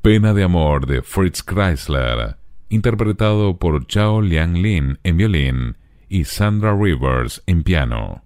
Pena de amor de Fritz Kreisler, interpretado por Chao Liang Lin en violín y Sandra Rivers en piano.